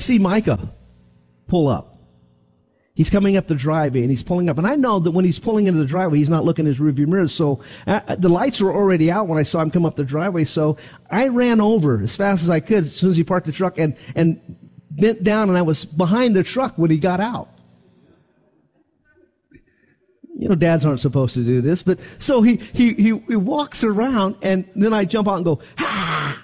see Micah pull up. He's coming up the driveway, and he's pulling up. And I know that when he's pulling into the driveway, he's not looking in his rearview mirror. So the lights were already out when I saw him come up the driveway. So I ran over as fast as I could as soon as he parked the truck and bent down, and I was behind the truck when he got out. You know, dads aren't supposed to do this, but so he walks around, and then I jump out and go, ha!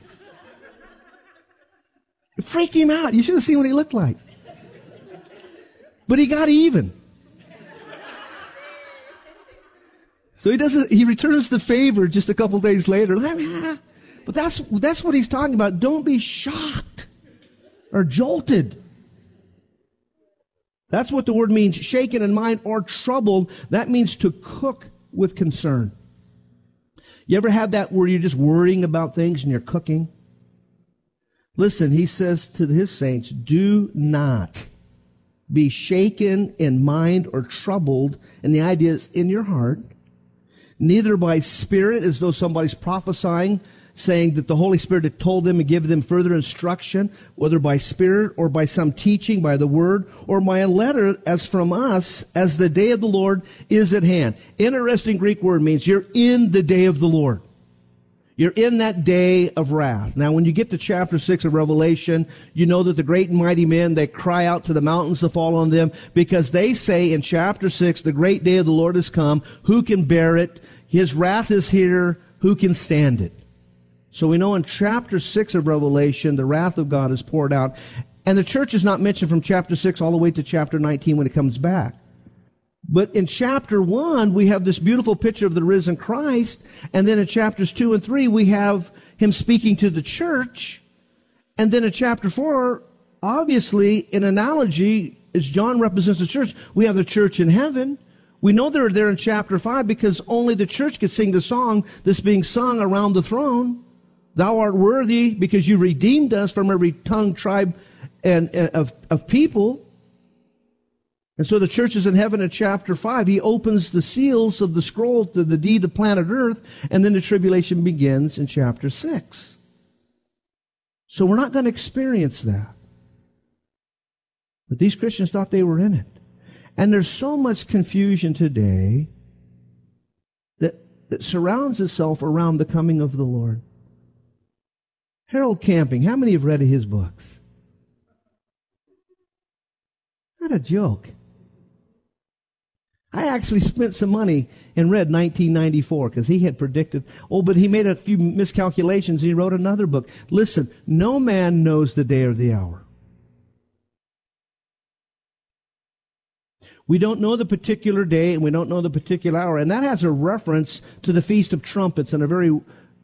It freaked him out. You should have seen what he looked like. But he got even. So he returns the favor just a couple days later. But that's what he's talking about. Don't be shocked or jolted. That's what the word means, shaken in mind or troubled. That means to cook with concern. You ever had that where you're just worrying about things and you're cooking? Listen, he says to his saints, do not be shaken in mind or troubled, and the idea is in your heart, neither by spirit, as though somebody's prophesying, saying that the Holy Spirit had told them and give them further instruction, whether by spirit or by some teaching, by the word, or by a letter as from us, as the day of the Lord is at hand. Interesting Greek word means you're in the day of the Lord. You're in that day of wrath. Now, when you get to chapter 6 of Revelation, you know that the great and mighty men, they cry out to the mountains to fall on them, because they say in chapter 6, the great day of the Lord has come. Who can bear it? His wrath is here. Who can stand it? So we know in chapter 6 of Revelation, the wrath of God is poured out. And the church is not mentioned from chapter 6 all the way to chapter 19 when it comes back. But in chapter 1, we have this beautiful picture of the risen Christ. And then in chapters 2 and 3, we have him speaking to the church. And then in chapter 4, obviously, in analogy, as John represents the church, we have the church in heaven. We know they're there in chapter 5 because only the church could sing the song that's being sung around the throne. Thou art worthy because you redeemed us from every tongue, tribe, and of people. And so the church is in heaven in chapter 5. He opens the seals of the scroll to the deed of planet earth, and then the tribulation begins in chapter 6. So we're not going to experience that. But these Christians thought they were in it. And there's so much confusion today that surrounds itself around the coming of the Lord. Harold Camping, how many have read his books? Not a joke. I actually spent some money and read 1994 because he had predicted, but he made a few miscalculations. He wrote another book. Listen, no man knows the day or the hour. We don't know the particular day and we don't know the particular hour. And that has a reference to the Feast of Trumpets in a very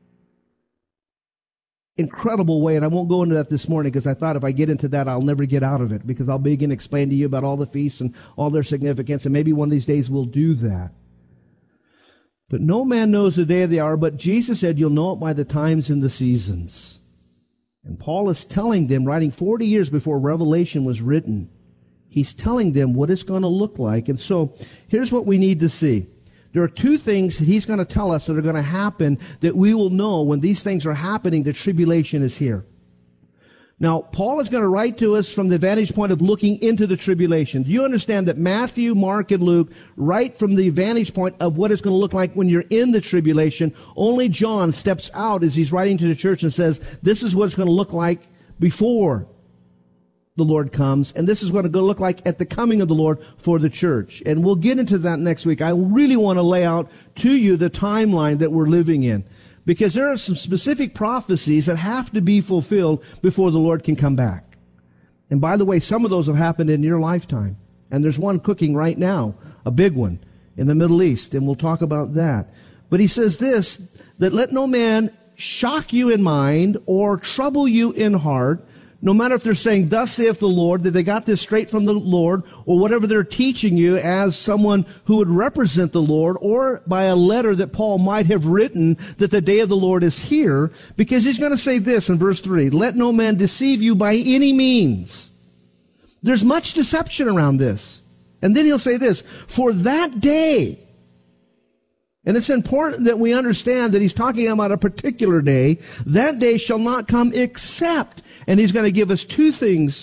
incredible way, and I won't go into that this morning because I thought if I get into that, I'll never get out of it, because I'll begin to explain to you about all the feasts and all their significance, and maybe one of these days we'll do that. But no man knows the day or the hour, but Jesus said you'll know it by the times and the seasons. And Paul is telling them, writing 40 years before Revelation was written, he's telling them what it's going to look like. And so here's what we need to see. There are two things that he's going to tell us that are going to happen that we will know when these things are happening, the tribulation is here. Now, Paul is going to write to us from the vantage point of looking into the tribulation. Do you understand that Matthew, Mark, and Luke write from the vantage point of what it's going to look like when you're in the tribulation? Only John steps out as he's writing to the church and says, this is what it's going to look like before the Lord comes, and this is what it's going to look like at the coming of the Lord for the church. And we'll get into that next week. I really want to lay out to you the timeline that we're living in, because there are some specific prophecies that have to be fulfilled before the Lord can come back. And by the way, some of those have happened in your lifetime. And there's one cooking right now, a big one, in the Middle East, and we'll talk about that. But he says this, that let no man shock you in mind or trouble you in heart, no matter if they're saying, thus saith the Lord, that they got this straight from the Lord, or whatever they're teaching you as someone who would represent the Lord, or by a letter that Paul might have written that the day of the Lord is here, because he's going to say this in verse 3, let no man deceive you by any means. There's much deception around this. And then he'll say this, for that day, and it's important that we understand that he's talking about a particular day, that day shall not come except, and he's going to give us two things